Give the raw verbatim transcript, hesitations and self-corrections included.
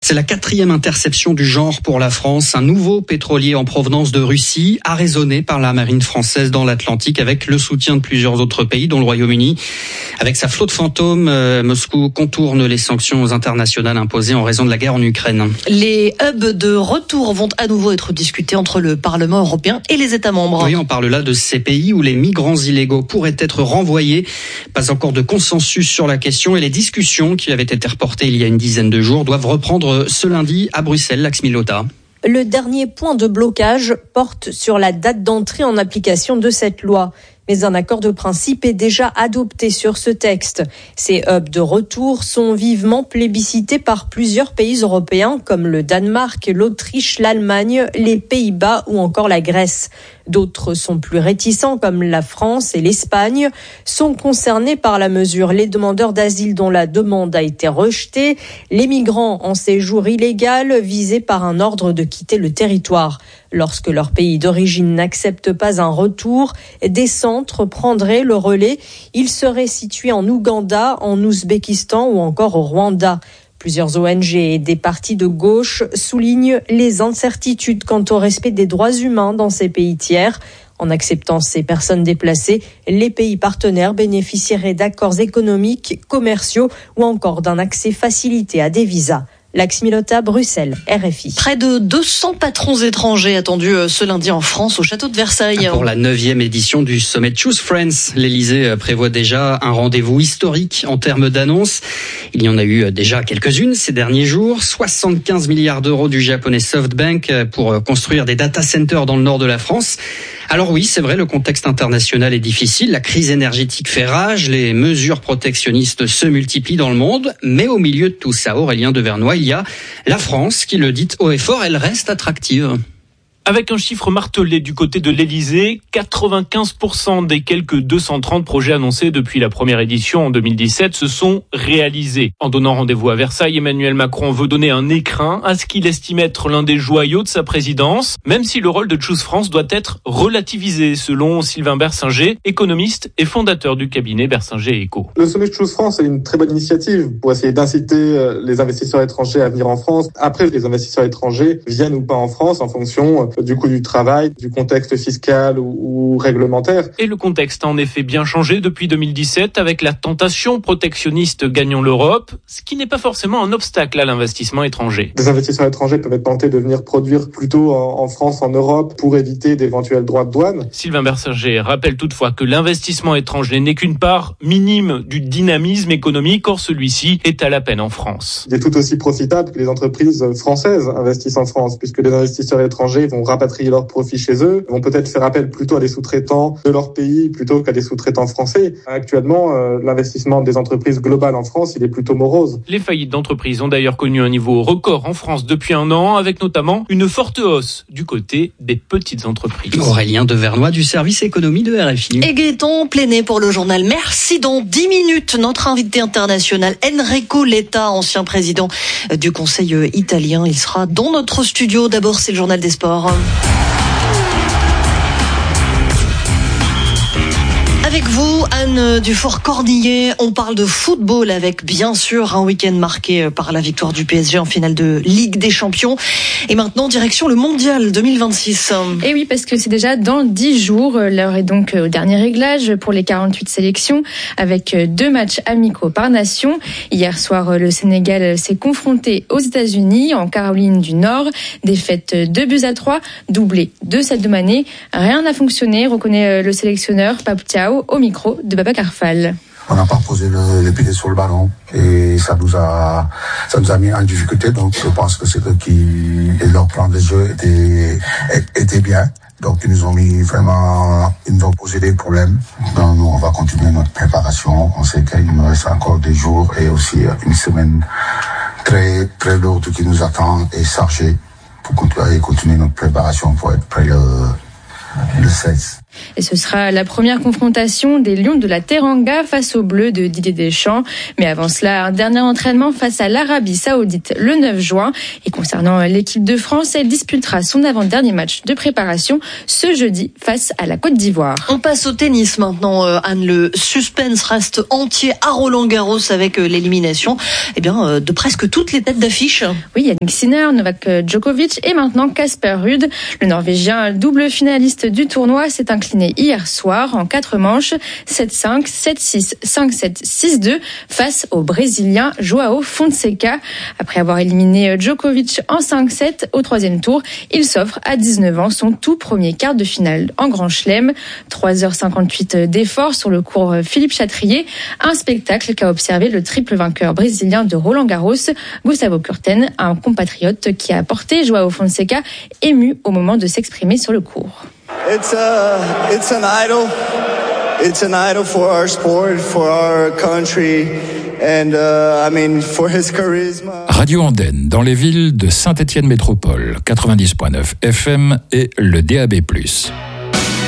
C'est la quatrième interception du genre pour la France. Un nouveau pétrolier en provenance de Russie, arraisonné par la marine française dans l'Atlantique avec le soutien de plusieurs autres pays, dont le Royaume-Uni. Avec sa flotte fantôme, euh, Moscou contourne les sanctions internationales imposées en raison de la guerre en Ukraine. Les hubs de retour vont à nouveau être discutés entre le Parlement européen et les États membres. Oui, on parle là de ces pays où les migrants illégaux pourraient être renvoyés. Pas encore de consensus sur la question et les discussions qui avaient été reportées il y a une dizaine de jours doivent reprendre ce lundi à Bruxelles, Laxmi Lotta. Le dernier point de blocage porte sur la date d'entrée en application de cette loi. Mais un accord de principe est déjà adopté sur ce texte. Ces hubs de retour sont vivement plébiscités par plusieurs pays européens comme le Danemark, l'Autriche, l'Allemagne, les Pays-Bas ou encore la Grèce. D'autres sont plus réticents comme la France et l'Espagne. Sont concernés par la mesure les demandeurs d'asile dont la demande a été rejetée, les migrants en séjour illégal visés par un ordre de quitter le territoire. Lorsque leur pays d'origine n'accepte pas un retour, des centres prendraient le relais. Ils seraient situés en Ouganda, en Ouzbékistan ou encore au Rwanda. Plusieurs O N G et des partis de gauche soulignent les incertitudes quant au respect des droits humains dans ces pays tiers. En acceptant ces personnes déplacées, les pays partenaires bénéficieraient d'accords économiques, commerciaux ou encore d'un accès facilité à des visas. Laxmi Lotta, Bruxelles, R F I. Près de deux cents patrons étrangers attendus ce lundi en France au château de Versailles. Pour la neuvième édition du sommet Choose Friends, l'Elysée prévoit déjà un rendez-vous historique en termes d'annonces. Il y en a eu déjà quelques-unes ces derniers jours. soixante-quinze milliards d'euros du japonais SoftBank pour construire des data centers dans le nord de la France. Alors oui, c'est vrai, le contexte international est difficile. La crise énergétique fait rage, les mesures protectionnistes se multiplient dans le monde. Mais au milieu de tout ça, Aurélien Devernois, il y a la France qui le dit haut et fort, elle reste attractive. Avec un chiffre martelé du côté de l'Elysée, quatre-vingt-quinze pour cent des quelques deux cent trente projets annoncés depuis la première édition en deux mille dix-sept se sont réalisés. En donnant rendez-vous à Versailles, Emmanuel Macron veut donner un écrin à ce qu'il estime être l'un des joyaux de sa présidence, même si le rôle de Choose France doit être relativisé, selon Sylvain Bersinger, économiste et fondateur du cabinet Bersinger Eco. Le sommet Choose France est une très bonne initiative pour essayer d'inciter les investisseurs étrangers à venir en France. Après, les investisseurs étrangers viennent ou pas en France en fonction du coût du travail, du contexte fiscal ou, ou réglementaire. Et le contexte a en effet bien changé depuis deux mille dix-sept avec la tentation protectionniste gagnant l'Europe, ce qui n'est pas forcément un obstacle à l'investissement étranger. Des investisseurs étrangers peuvent être tentés de venir produire plutôt en, en France, en Europe, pour éviter d'éventuels droits de douane. Sylvain Bersinger rappelle toutefois que l'investissement étranger n'est qu'une part minime du dynamisme économique, or celui-ci est à la peine en France. Il est tout aussi profitable que les entreprises françaises investissent en France, puisque les investisseurs étrangers vont rapatrier leurs profits chez eux, vont peut-être faire appel plutôt à des sous-traitants de leur pays plutôt qu'à des sous-traitants français. Actuellement, euh, l'investissement des entreprises globales en France, il est plutôt morose. Les faillites d'entreprises ont d'ailleurs connu un niveau record en France depuis un an, avec notamment une forte hausse du côté des petites entreprises. Aurélien Devernois du service économie de R F I. Et Gaëtan Pléné pour le journal. Merci. Dans dix minutes, notre invité international, Enrico Letta, ancien président du Conseil italien. Il sera dans notre studio. D'abord, c'est le journal des sports. Avec vous, Anne Dufort-Cornillet, on parle de football avec bien sûr un week-end marqué par la victoire du P S G en finale de Ligue des Champions. Et maintenant, direction le Mondial deux mille vingt-six. Et oui, parce que c'est déjà dans dix jours. L'heure est donc au dernier réglage pour les quarante-huit sélections avec deux matchs amicaux par nation. Hier soir, le Sénégal s'est confronté aux États-Unis en Caroline du Nord. Défaite deux buts à trois, doublé de Sadio Mané. Rien n'a fonctionné, reconnaît le sélectionneur Pape Thiaw au micro de Baba Carfal. On n'a pas posé le, les pieds sur le ballon et ça nous a ça nous a mis en difficulté. Donc je pense que c'est eux qui et leur plan de jeu était était bien. Donc ils nous ont mis vraiment ils nous ont posé des problèmes. Donc nous on va continuer notre préparation. On sait qu'il nous reste encore des jours et aussi une semaine très très lourde qui nous attend et chargée pour continuer, continuer notre préparation pour être prêt le le seize. Et ce sera la première confrontation des Lions de la Teranga face aux Bleus de Didier Deschamps. Mais avant cela, un dernier entraînement face à l'Arabie Saoudite le neuf juin. Et concernant l'équipe de France, elle disputera son avant-dernier match de préparation ce jeudi face à la Côte d'Ivoire. On passe au tennis maintenant, Anne. Le suspense reste entier à Roland-Garros avec l'élimination eh bien, de presque toutes les têtes d'affiche. Oui, Yannick Sinner, Novak Djokovic et maintenant Casper Ruud. Le Norvégien, double finaliste du tournoi, s'est incliné hier soir en quatre manches, sept cinq, sept six, cinq sept, six deux face au Brésilien Joao Fonseca. Après avoir éliminé Djokovic en cinq sept au troisième tour, il s'offre à dix-neuf ans son tout premier quart de finale en Grand Chelem. trois heures cinquante-huit d'efforts sur le cours Philippe Chatrier, un spectacle qu'a observé le triple vainqueur brésilien de Roland-Garros, Gustavo Kuerten, un compatriote qui a porté Joao Fonseca ému au moment de s'exprimer sur le court. It's a, it's an idol. It's an idol for our sport, for our country, and uh, I mean for his charisma. Radio Andenne dans les villes de Saint-Étienne Métropole, quatre-vingt-dix virgule neuf F M et le D A B plus.